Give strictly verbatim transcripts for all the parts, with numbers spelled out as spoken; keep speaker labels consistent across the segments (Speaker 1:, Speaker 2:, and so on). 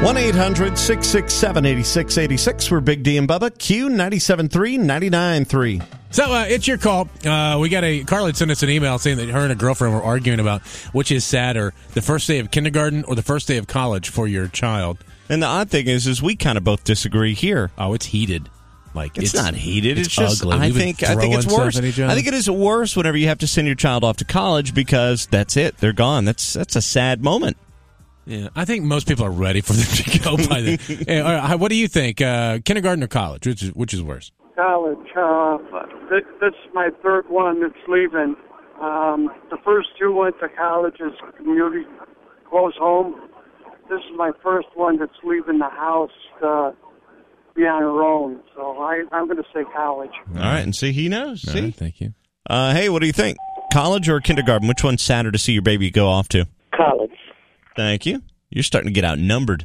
Speaker 1: one eight hundred six six seven eight six eight six. We're Big D and Bubba. Q ninety-seven point three, ninety-nine point three.
Speaker 2: So uh, it's your call. Uh, we got a Carla sent us an email saying that her and a girlfriend were arguing about which is sadder, the first day of kindergarten or the first day of college for your child.
Speaker 1: And the odd thing is, is we kind of both disagree here.
Speaker 2: Oh, it's heated. Like
Speaker 1: it's, it's not heated. It's, it's just.
Speaker 2: Ugly.
Speaker 1: I think. I think it's worse. I think it is worse whenever you have to send your child off to college because that's it. They're gone. That's that's a sad moment.
Speaker 2: Yeah, I think most people are ready for them to go by then. Hey, all right, what do you think? Uh, kindergarten or college? Which is, which is worse?
Speaker 3: College. Uh, this, this is my third one that's leaving. Um, the first two went to college as community close home. This is my first one that's leaving the house to be on her own. So I, I'm going to say college.
Speaker 1: All right, and see, he knows. See,
Speaker 2: right, thank you.
Speaker 1: Uh, hey, what do you think? College or kindergarten? Which one's sadder to see your baby go off to?
Speaker 3: College.
Speaker 1: Thank you. You're starting to get outnumbered.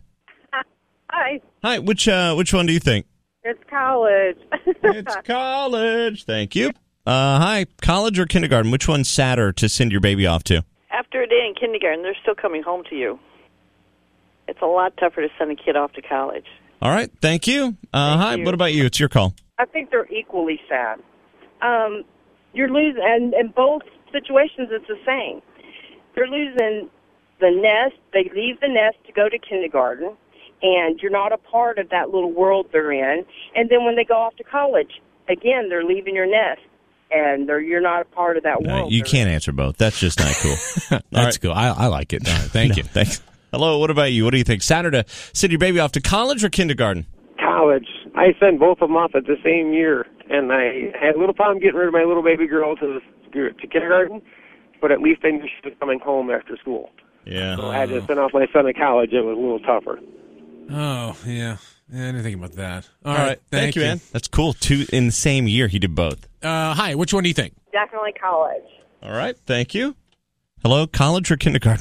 Speaker 4: Hi.
Speaker 1: Hi. Which uh, which one do you think?
Speaker 4: It's college.
Speaker 1: It's college. Thank you. Uh, hi. College or kindergarten? Which one's sadder to send your baby off to?
Speaker 5: After a day in kindergarten, they're still coming home to you. It's a lot tougher to send a kid off to college.
Speaker 1: All right. Thank you. Uh,
Speaker 5: Thank
Speaker 1: hi.
Speaker 5: you.
Speaker 1: What about you? It's your call.
Speaker 4: I think they're equally sad. Um, you're losing, and in both situations, it's the same. They're losing the nest. They leave the nest to go to kindergarten, and you're not a part of that little world they're in. And then when they go off to college, again, they're leaving your nest, and they're, you're not a part of that
Speaker 1: No,
Speaker 4: world.
Speaker 1: you can't answer both. That's just not cool.
Speaker 2: That's right. Cool. I, I like it. All right, thank
Speaker 1: no,
Speaker 2: you.
Speaker 1: Thanks. Hello. What about you? What do you think? Sadder to send your baby off to college or kindergarten?
Speaker 6: College. I sent both of them off at the same year, and I had a little problem getting rid of my little baby girl to the, to kindergarten, but at least I knew she was coming home after school.
Speaker 1: Yeah.
Speaker 6: So I had to send off my son to college. It was a little tougher.
Speaker 2: Oh, yeah. yeah I didn't think about that. All,
Speaker 1: All
Speaker 2: right.
Speaker 1: right.
Speaker 2: Thank,
Speaker 1: Thank you,
Speaker 2: you,
Speaker 1: man. That's cool. Two in the same year, he did both.
Speaker 2: Uh, hi. Which one do you think?
Speaker 4: Definitely college.
Speaker 1: All right. Thank you. Hello, college or kindergarten?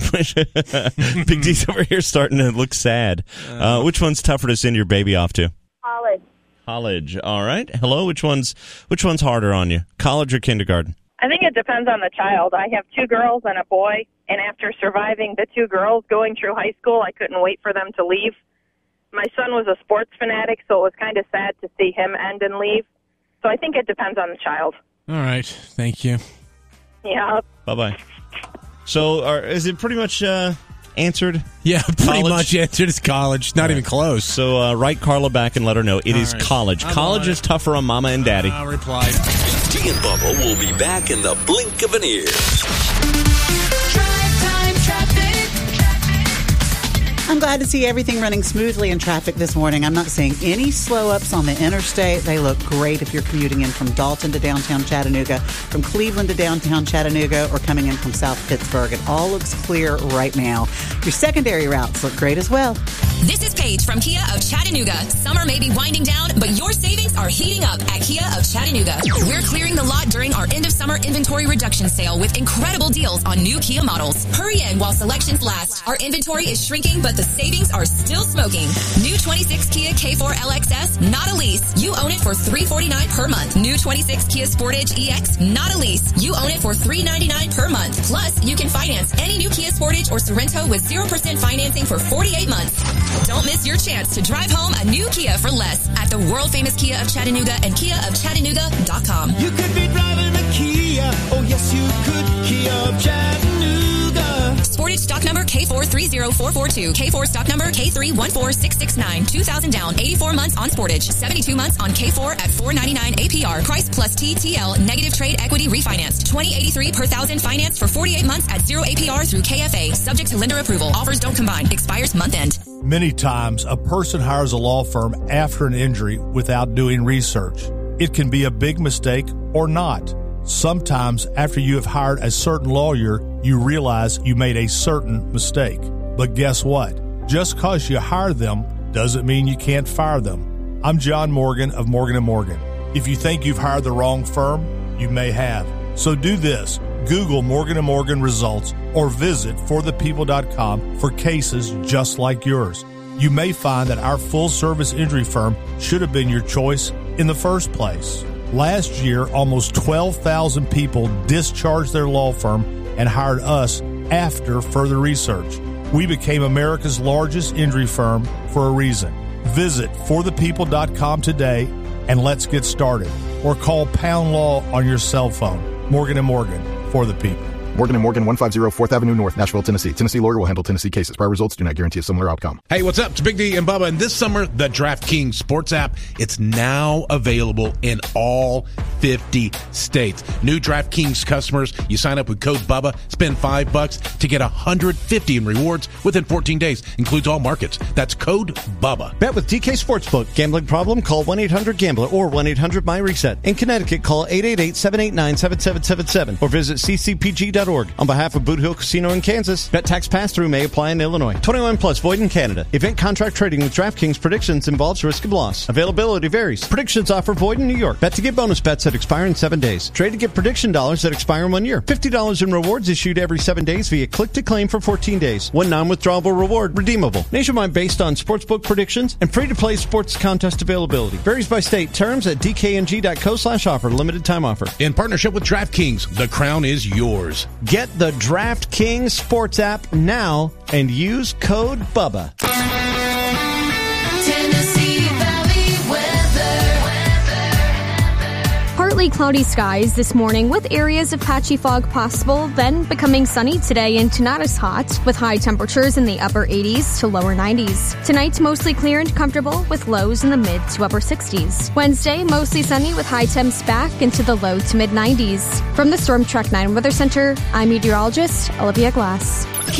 Speaker 1: Big D's over here starting to look sad. Uh, which one's tougher to send your baby off to?
Speaker 4: College.
Speaker 1: College. All right. Hello. Which one's which one's harder on you? College or kindergarten?
Speaker 7: I think it depends on the child. I have two girls and a boy, and after surviving the two girls going through high school, I couldn't wait for them to leave. My son was a sports fanatic, so it was kind of sad to see him end and leave. So I think it depends on the child.
Speaker 2: All right. Thank you.
Speaker 7: Yeah.
Speaker 1: Bye-bye. So are, is it pretty much uh, answered?
Speaker 2: Yeah, pretty
Speaker 1: college?
Speaker 2: much answered. It's college. Not
Speaker 1: right.
Speaker 2: even close.
Speaker 1: So uh, write Carla back and let her know it
Speaker 2: All
Speaker 1: is
Speaker 2: right.
Speaker 1: college.
Speaker 2: I'm
Speaker 1: College is
Speaker 2: it.
Speaker 1: tougher on mama and daddy.
Speaker 2: I'll reply.
Speaker 8: D and Bubba will be back in the blink of an ear.
Speaker 9: I'm glad to see everything running smoothly in traffic this morning. I'm not seeing any slow-ups on the interstate. They look great if you're commuting in from Dalton to downtown Chattanooga, from Cleveland to downtown Chattanooga, or coming in from South Pittsburgh. It all looks clear right now. Your secondary routes look great as well.
Speaker 10: This is Paige from Kia of Chattanooga. Summer may be winding down, but your savings are heating up at Kia of Chattanooga. We're clearing the lot during our end-of-summer inventory reduction sale with incredible deals on new Kia models. Hurry in while selections last. Our inventory is shrinking, but the savings are still smoking. New twenty-six Kia K four L X S, not a lease. You own it for three hundred forty-nine dollars per month. New twenty-six Kia Sportage E X, not a lease. You own it for three hundred ninety-nine dollars per month. Plus, you can finance any new Kia Sportage or Sorento with zero percent financing for forty-eight months. Don't miss your chance to drive home a new Kia for less at the world-famous Kia of Chattanooga and kia of chattanooga dot com.
Speaker 11: You could be driving a Kia. Oh, yes, you could. Kia of Chattanooga.
Speaker 10: Sportage stock number K four three zero four four two. K four stock number K three one four six six nine. two thousand down. eighty-four months on Sportage. seventy-two months on K four at four ninety-nine A P R. Price plus T T L. Negative trade equity refinanced. twenty eighty-three per thousand financed for forty-eight months at zero A P R through K F A. Subject to lender approval. Offers don't combine. Expires month end.
Speaker 12: Many times, a person hires a law firm after an injury without doing research. It can be a big mistake or not. Sometimes, after you have hired a certain lawyer, you realize you made a certain mistake. But guess what? Just because you hire them doesn't mean you can't fire them. I'm John Morgan of Morgan and Morgan. If you think you've hired the wrong firm, you may have. So do this. Google Morgan and Morgan results or visit for the people dot com for cases just like yours. You may find that our full-service injury firm should have been your choice in the first place. Last year, almost twelve thousand people discharged their law firm and hired us after further research. We became America's largest injury firm for a reason. Visit for the people dot com today and let's get started. Or call Pound Law on your cell phone. Morgan and Morgan, for the people.
Speaker 13: Morgan and Morgan, one fifty fourth Avenue North, Nashville, Tennessee. Tennessee lawyer will handle Tennessee cases. Prior results do not guarantee a similar outcome.
Speaker 2: Hey, what's up? It's Big D and Bubba. And this summer, the DraftKings Sports app, it's now available in all fifty states. New DraftKings customers, you sign up with code Bubba, spend five bucks to get one hundred fifty in rewards within fourteen days. Includes all markets. That's code Bubba.
Speaker 14: Bet with D K Sportsbook. Gambling problem? Call one eight hundred gambler or one eight hundred my reset. In Connecticut, call eight eight eight, seven eight nine, seven seven seven seven or visit c c p g dot org. On behalf of Boot Hill Casino in Kansas, bet tax pass-through may apply in Illinois. twenty-one plus void in Canada. Event contract trading with DraftKings Predictions involves risk of loss. Availability varies. Predictions offer void in New York. Bet to get bonus bets that expire in seven days. Trade to get prediction dollars that expire in one year. fifty dollars in rewards issued every seven days via click to claim for fourteen days. One non-withdrawable reward redeemable. Nationwide based on sportsbook predictions and free-to-play sports contest availability. Varies by state. Terms at d k n g dot co slash offer. Limited time offer.
Speaker 2: In partnership with DraftKings, the crown is yours.
Speaker 14: Get the DraftKings Sports app now and use code Bubba.
Speaker 15: Tennessee Valley weather.
Speaker 16: Partly cloudy skies this morning with areas of patchy fog possible, then becoming sunny today and not as hot with high temperatures in the upper eighties to lower nineties. Tonight's mostly clear and comfortable with lows in the mid to upper sixties. Wednesday, mostly sunny with high temps back into the low to mid nineties. From the Storm Track nine Weather Center, I'm meteorologist Olivia Glass.